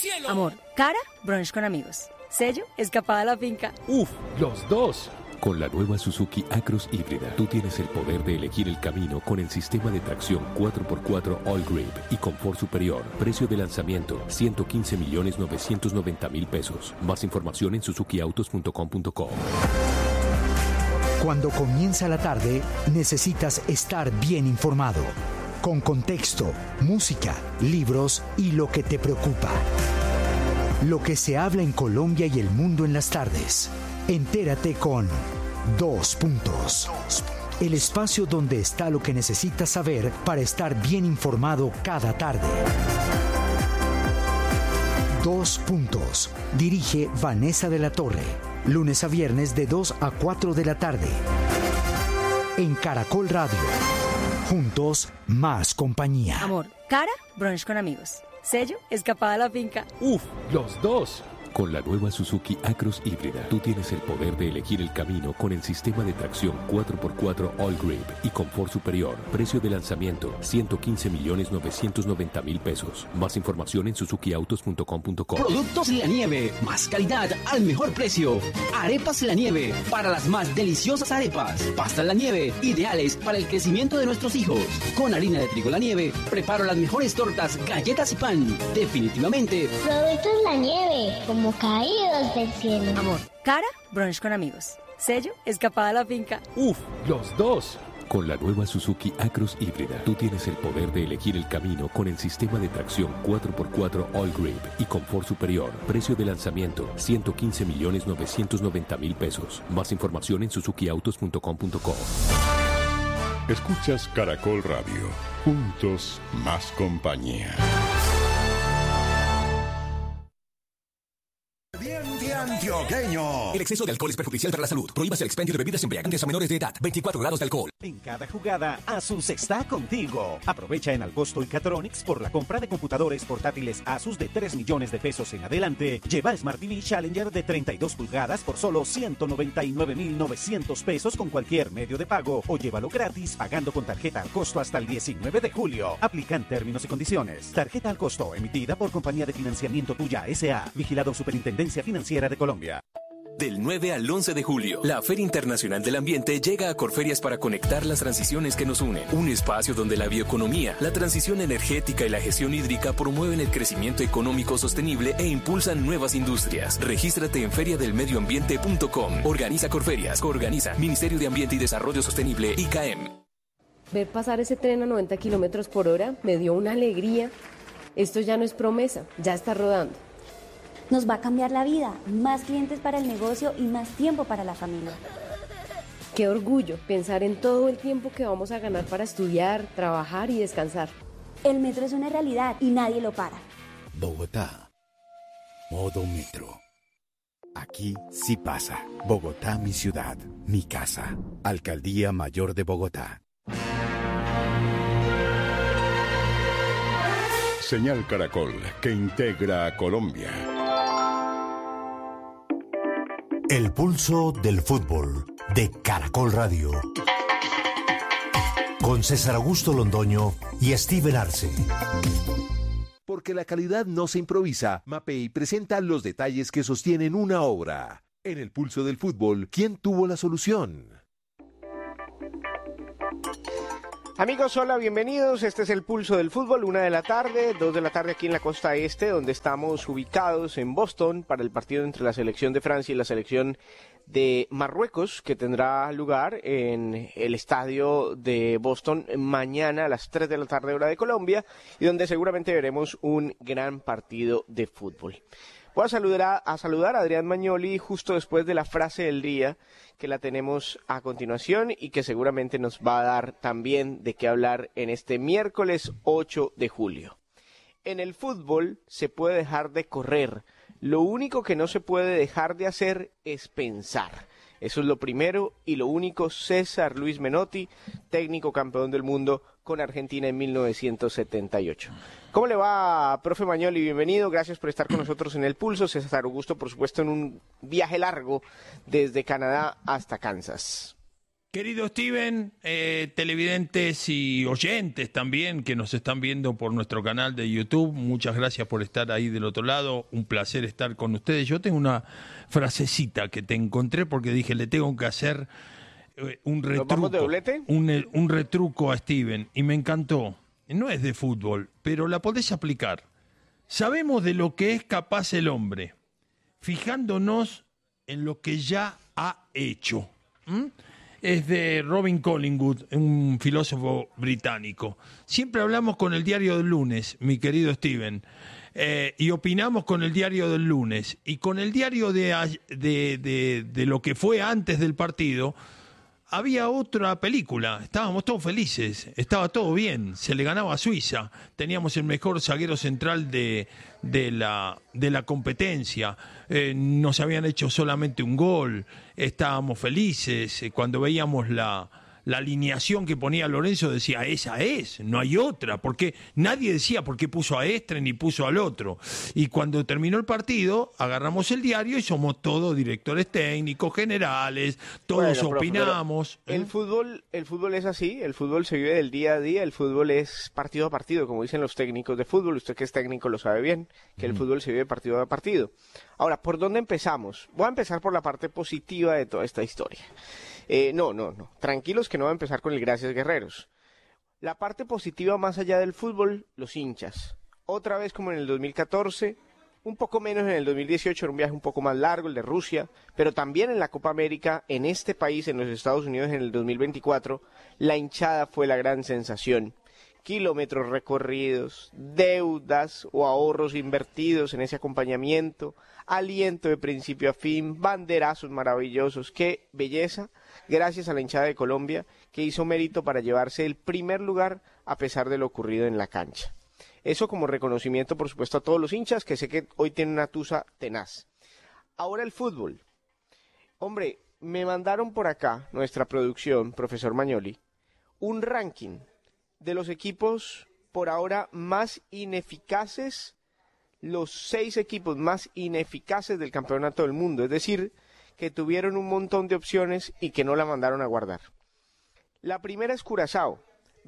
cielo! Amor, cara, brunch con amigos. Sello, escapada a la finca. ¡Uf! ¡Los dos! Con la nueva Suzuki Acros híbrida, tú tienes el poder de elegir el camino con el sistema de tracción 4x4 All Grip y confort superior. Precio de lanzamiento, 115.990.000 pesos. Más información en suzukiautos.com.co. Cuando comienza la tarde, necesitas estar bien informado. Con contexto, música, libros y lo que te preocupa. Lo que se habla en Colombia y el mundo en las tardes. Entérate con Dos Puntos. El espacio donde está lo que necesitas saber para estar bien informado cada tarde. Dos Puntos. Dirige Vanessa de la Torre. Lunes a viernes de 2 a 4 de la tarde. En Caracol Radio. Juntos, más compañía. Amor, cara, brunch con amigos. Sello, escapada a la finca. ¡Uf! ¡Los dos! Con la nueva Suzuki Acros híbrida, tú tienes el poder de elegir el camino con el sistema de tracción 4x4 All Grip y confort superior. Precio de lanzamiento, 115.990.000 pesos. Más información en suzukiautos.com.co. Productos La Nieve, más calidad al mejor precio. Arepas La Nieve, para las más deliciosas arepas. Pastas La Nieve, ideales para el crecimiento de nuestros hijos. Con harina de trigo La Nieve, preparo las mejores tortas, galletas y pan. Definitivamente. Productos La Nieve, como caídos del cielo. Amor, cara, brunch con amigos. Sello, escapada a la finca. ¡Uf! ¡Los dos! Con la nueva Suzuki Acros híbrida, tú tienes el poder de elegir el camino con el sistema de tracción 4x4 All Grip y confort superior. Precio de lanzamiento, 115.990.000 pesos. Más información en suzukiautos.com.co. Escuchas Caracol Radio. Juntos, más compañía. Antioqueño. El exceso de alcohol es perjudicial para la salud. Prohíbase el expendio de bebidas embriagantes a menores de edad. 24 grados de alcohol. En cada jugada, Asus está contigo. Aprovecha en Algosto y Catronics por la compra de computadores portátiles Asus de 3 millones de pesos en adelante. Lleva Smart TV Challenger de 32 pulgadas por solo 199.900 pesos con cualquier medio de pago o llévalo gratis pagando con tarjeta al costo hasta el 19 de julio. Aplican términos y condiciones. Tarjeta al costo emitida por Compañía de Financiamiento Tuya S.A. Vigilado Superintendencia Financiera de Colombia. Del 9 al 11 de julio, la Feria Internacional del Ambiente llega a Corferias para conectar las transiciones que nos unen. Un espacio donde la bioeconomía, la transición energética y la gestión hídrica promueven el crecimiento económico sostenible e impulsan nuevas industrias. Regístrate en feriadelmedioambiente.com. Organiza Corferias. Coorganiza Ministerio de Ambiente y Desarrollo Sostenible, ICAEM. Ver pasar ese tren a 90 kilómetros por hora me dio una alegría. Esto ya no es promesa, ya está rodando. Nos va a cambiar la vida, más clientes para el negocio y más tiempo para la familia. Qué orgullo pensar en todo el tiempo que vamos a ganar para estudiar, trabajar y descansar. El metro es una realidad y nadie lo para. Bogotá. Modo metro. Aquí sí pasa. Bogotá, mi ciudad, mi casa. Alcaldía Mayor de Bogotá. Señal Caracol, que integra a Colombia. El pulso del fútbol de Caracol Radio. Con César Augusto Londoño y Steven Arce. Porque la calidad no se improvisa, Mapei presenta los detalles que sostienen una obra. En el pulso del fútbol, ¿quién tuvo la solución? Amigos, hola, bienvenidos. Este es el Pulso del Fútbol, 1 de la tarde, 2 de la tarde aquí en la costa este, donde estamos ubicados en Boston para el partido entre la selección de Francia y la selección de Marruecos, que tendrá lugar en el estadio de Boston mañana a las 3 de la tarde hora de Colombia, y donde seguramente veremos un gran partido de fútbol. Voy a saludar a Adrián Magnoli justo después de la frase del día, que la tenemos a continuación y que seguramente nos va a dar también de qué hablar en este miércoles 8 de julio. En el fútbol se puede dejar de correr, lo único que no se puede dejar de hacer es pensar. Eso es lo primero y lo único. César Luis Menotti, técnico campeón del mundo con Argentina en 1978. ¿Cómo le va, profe Magnoli? Bienvenido, gracias por estar con nosotros en El Pulso. César Augusto, por supuesto, en un viaje largo desde Canadá hasta Kansas. Querido Steven, televidentes y oyentes también que nos están viendo por nuestro canal de YouTube, muchas gracias por estar ahí del otro lado, un placer estar con ustedes. Yo tengo una frasecita que te encontré porque dije, le tengo que hacer un retruco. ¿Nos vamos de doblete? Un retruco a Steven y me encantó. No es de fútbol, pero la podés aplicar. Sabemos de lo que es capaz el hombre, fijándonos en lo que ya ha hecho. Es de Robin Collingwood, un filósofo británico. Siempre hablamos con el diario del lunes, mi querido Steven, y opinamos con el diario del lunes. Y con el diario de lo que fue antes del partido, había otra película. Estábamos todos felices, estaba todo bien, se le ganaba a Suiza, teníamos el mejor zaguero central de la competencia, nos habían hecho solamente un gol, estábamos felices, cuando veíamos la alineación que ponía Lorenzo decía, esa es, no hay otra, porque nadie decía por qué puso a este ni puso al otro. Y cuando terminó el partido, agarramos el diario y somos todos directores técnicos, generales, todos opinamos. El fútbol es así, el fútbol se vive del día a día, el fútbol es partido a partido, como dicen los técnicos de fútbol, usted que es técnico lo sabe bien, que el fútbol se vive partido a partido. Ahora, ¿por dónde empezamos? Voy a empezar por la parte positiva de toda esta historia. No. Tranquilos que no va a empezar con el gracias guerreros. La parte positiva más allá del fútbol, los hinchas. Otra vez como en el 2014, un poco menos en el 2018, era un viaje un poco más largo, el de Rusia, pero también en la Copa América, en este país, en los Estados Unidos, en el 2024, la hinchada fue la gran sensación. Kilómetros recorridos, deudas o ahorros invertidos en ese acompañamiento, aliento de principio a fin, banderazos maravillosos, qué belleza, gracias a la hinchada de Colombia, que hizo mérito para llevarse el primer lugar a pesar de lo ocurrido en la cancha. Eso como reconocimiento, por supuesto, a todos los hinchas, que sé que hoy tienen una tusa tenaz. Ahora el fútbol. Hombre, me mandaron por acá, nuestra producción, profesor Magnoli, un ranking de los equipos por ahora más ineficaces, los 6 equipos más ineficaces del campeonato del mundo, es decir, que tuvieron un montón de opciones y que no la mandaron a guardar. La primera es Curazao,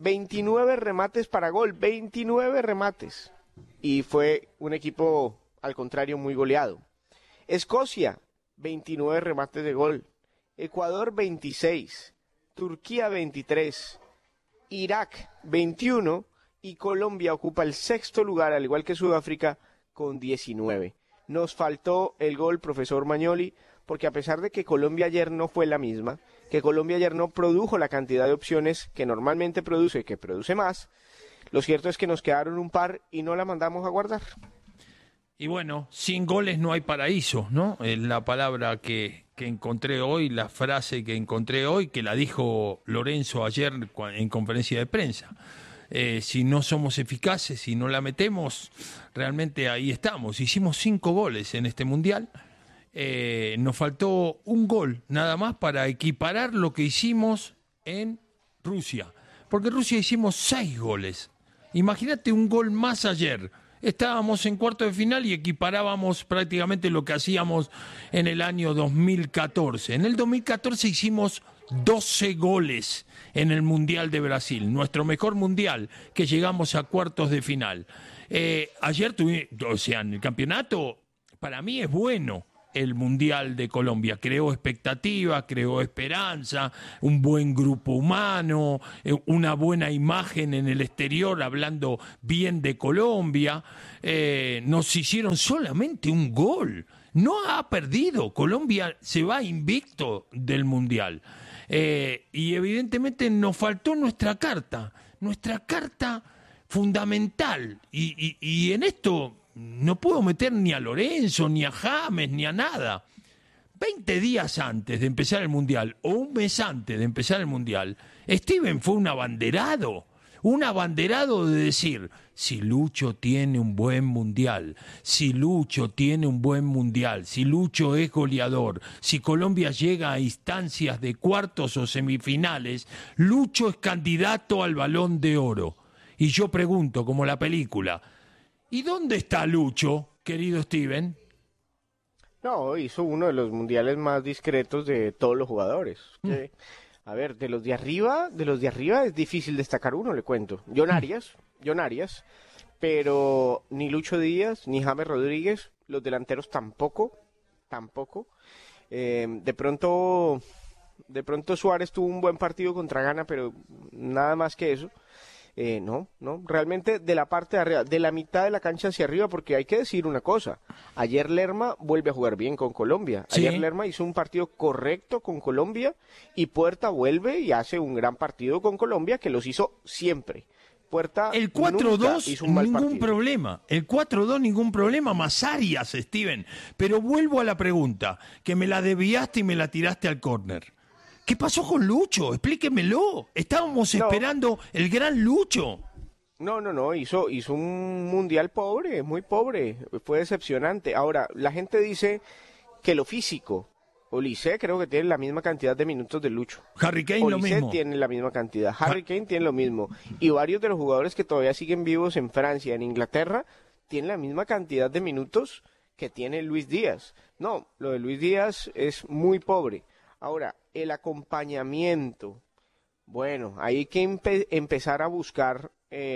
29 remates para gol, 29 remates, y fue un equipo, al contrario, muy goleado. Escocia, 29 remates de gol, Ecuador 26, Turquía 23, Irak 21 y Colombia ocupa el 6º lugar, al igual que Sudáfrica, con 19. Nos faltó el gol, profesor Magnoli, porque a pesar de que Colombia ayer no fue la misma, que Colombia ayer no produjo la cantidad de opciones que normalmente produce, que produce más, lo cierto es que nos quedaron un par y no la mandamos a guardar. Y bueno, sin goles no hay paraíso, ¿no? Es la palabra que encontré hoy, la frase que encontré hoy, que la dijo Lorenzo ayer en conferencia de prensa. Si no somos eficaces, si no la metemos, realmente ahí estamos. Hicimos 5 goles en este Mundial. Nos faltó un gol nada más para equiparar lo que hicimos en Rusia. Porque en Rusia hicimos 6 goles. Imagínate un gol más ayer. Estábamos en cuarto de final y equiparábamos prácticamente lo que hacíamos en el año 2014. En el 2014 hicimos 12 goles en el Mundial de Brasil, nuestro mejor Mundial, que llegamos a cuartos de final. Ayer en el campeonato, para mí es bueno el Mundial de Colombia. Creó expectativas, creó esperanza, un buen grupo humano, una buena imagen en el exterior, hablando bien de Colombia. Nos hicieron solamente un gol. No ha perdido. Colombia se va invicto del Mundial. Y evidentemente nos faltó nuestra carta fundamental. Y en esto no puedo meter ni a Lorenzo, ni a James, ni a nada. 20 días antes de empezar el Mundial, o un mes antes de empezar el Mundial, Steven fue un abanderado de decir, si Lucho tiene un buen Mundial, si Lucho es goleador, si Colombia llega a instancias de cuartos o semifinales, Lucho es candidato al Balón de Oro. Y yo pregunto, como la película, ¿y dónde está Lucho, querido Steven? No, hizo uno de los mundiales más discretos de todos los jugadores. A ver, de los de arriba es difícil destacar uno, le cuento. John Arias, pero ni Lucho Díaz, ni James Rodríguez, los delanteros tampoco. De pronto Suárez tuvo un buen partido contra Ghana, pero nada más que eso. No, realmente de la parte de arriba, de la mitad de la cancha hacia arriba, porque hay que decir una cosa, ayer Lerma vuelve a jugar bien con Colombia, ayer Lerma hizo un partido correcto con Colombia y Puerta vuelve y hace un gran partido con Colombia que los hizo siempre. Puerta el 4-2 hizo un mal ningún partido. problema, el 4-2 ningún problema, más Arias, Steven, pero vuelvo a la pregunta, que me la desviaste y me la tiraste al córner. ¿Qué pasó con Lucho? Explíquemelo. Estábamos esperando el gran Lucho. No, hizo un mundial pobre, muy pobre, fue decepcionante. Ahora, la gente dice que lo físico, Olise creo que tiene la misma cantidad de minutos de Lucho. Harry Kane lo mismo. Tiene la misma cantidad, Harry Kane tiene lo mismo. Y varios de los jugadores que todavía siguen vivos en Francia, en Inglaterra, tienen la misma cantidad de minutos que tiene Luis Díaz. No, lo de Luis Díaz es muy pobre. Ahora, el acompañamiento, bueno, hay que empezar a buscar,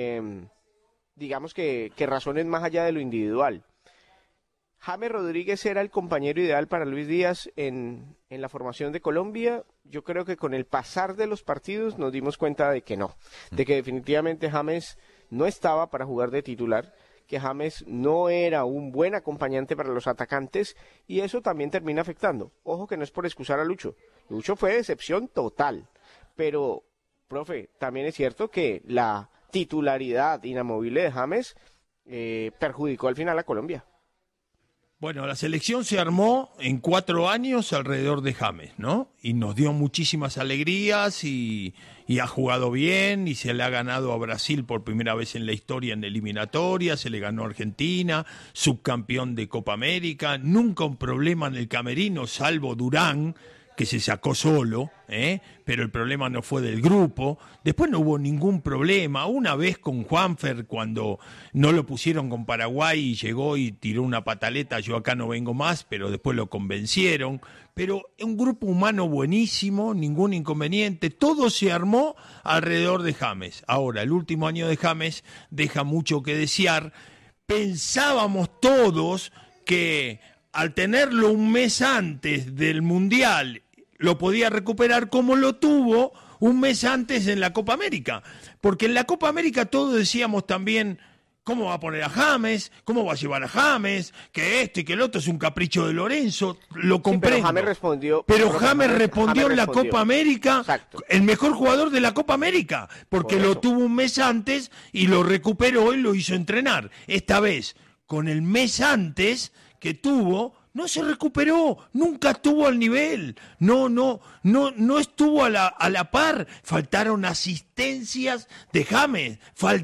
digamos que razones más allá de lo individual. James Rodríguez era el compañero ideal para Luis Díaz en la formación de Colombia. Yo creo que con el pasar de los partidos nos dimos cuenta de que no, de que definitivamente James no estaba para jugar de titular, que James no era un buen acompañante para los atacantes y eso también termina afectando. Ojo que no es por excusar a Lucho. Lucho fue decepción total, pero, profe, también es cierto que la titularidad inamovible de James perjudicó al final a Colombia. Bueno, la selección se armó en 4 años alrededor de James, ¿no? Y nos dio muchísimas alegrías y ha jugado bien y se le ha ganado a Brasil por primera vez en la historia en eliminatoria, se le ganó a Argentina, subcampeón de Copa América, nunca un problema en el camerino, salvo Durán, que se sacó solo, pero el problema no fue del grupo. Después no hubo ningún problema. Una vez con Juanfer, cuando no lo pusieron con Paraguay y llegó y tiró una pataleta, yo acá no vengo más, pero después lo convencieron. Pero un grupo humano buenísimo, ningún inconveniente, todo se armó alrededor de James. Ahora, el último año de James deja mucho que desear. Pensábamos todos que al tenerlo un mes antes del Mundial lo podía recuperar como lo tuvo un mes antes en la Copa América. Porque en la Copa América todos decíamos también, ¿cómo va a poner a James? ¿Cómo va a llevar a James? Que esto y que el otro es un capricho de Lorenzo. Lo comprendo. Sí, pero James respondió. Pero James respondió en la Copa América, exacto, el mejor jugador de la Copa América, porque lo tuvo un mes antes y lo recuperó y lo hizo entrenar. Esta vez, con el mes antes que tuvo, no se recuperó, nunca estuvo al nivel, no estuvo a la par, faltaron asistencias de James,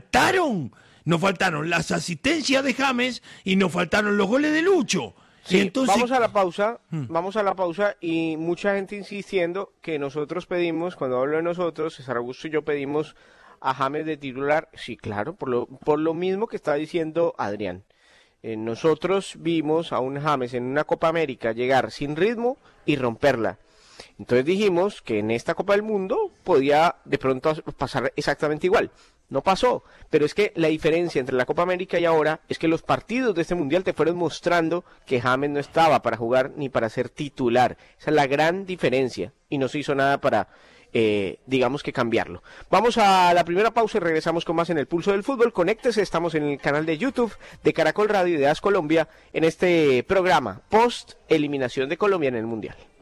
nos faltaron las asistencias de James y nos faltaron los goles de Lucho. Sí, y entonces... vamos a la pausa y mucha gente insistiendo que nosotros pedimos, cuando hablo de nosotros, César Augusto y yo pedimos a James de titular, sí, claro, por lo mismo que está diciendo Adrián. Nosotros vimos a un James en una Copa América llegar sin ritmo y romperla. Entonces dijimos que en esta Copa del Mundo podía de pronto pasar exactamente igual. No pasó, pero es que la diferencia entre la Copa América y ahora es que los partidos de este Mundial te fueron mostrando que James no estaba para jugar ni para ser titular. Esa es la gran diferencia y no se hizo nada para... digamos que cambiarlo. Vamos a la primera pausa y regresamos con más en el Pulso del Fútbol. Conéctese, estamos en el canal de YouTube de Caracol Radio y de AS Colombia en este programa post eliminación de Colombia en el Mundial.